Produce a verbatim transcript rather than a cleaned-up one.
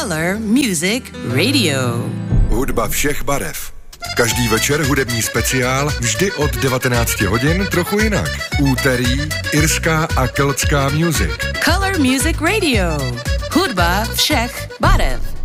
Color Music Radio. Hudba všech barev. Každý večer hudební speciál, vždy od devatenácti hodin trochu jinak. Úterý irská a keltská music. Color Music Radio. Hudba všech barev.